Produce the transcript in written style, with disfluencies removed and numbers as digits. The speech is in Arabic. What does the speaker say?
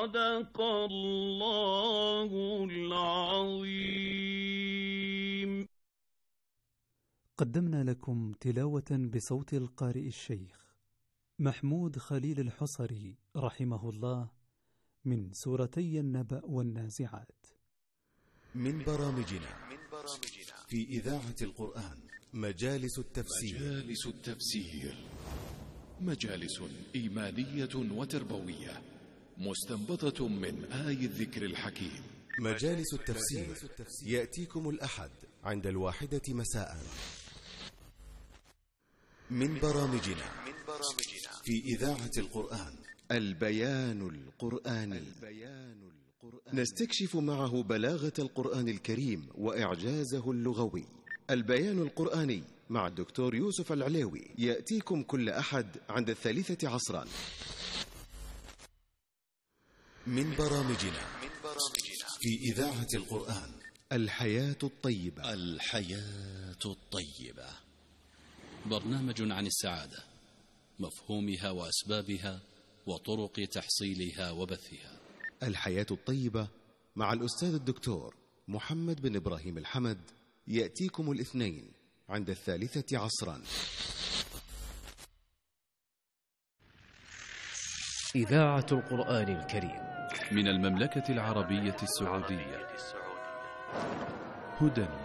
صدق الله العظيم. قدمنا لكم تلاوة بصوت القارئ الشيخ محمود خليل الحصري رحمه الله من سورتي النبأ والنازعات. من برامجنا في إذاعة القرآن مجالس التفسير مجالس إيمانية وتربوية مستنبطة من آي الذكر الحكيم. مجالس التفسير يأتيكم الأحد عند 1:00 مساء. من برامجنا في إذاعة القرآن البيان القرآني، نستكشف معه بلاغة القرآن الكريم وإعجازه اللغوي. البيان القرآني مع الدكتور يوسف العليوي يأتيكم كل أحد عند 3 عصرا. من برامجنا في إذاعة القرآن الحياة الطيبة، برنامج عن السعادة، مفهومها وأسبابها وطرق تحصيلها وبثها. الحياة الطيبة مع الأستاذ الدكتور محمد بن إبراهيم الحمد يأتيكم الاثنين عند 3 عصرا. إذاعة القرآن الكريم من المملكة العربية السعودية. هدى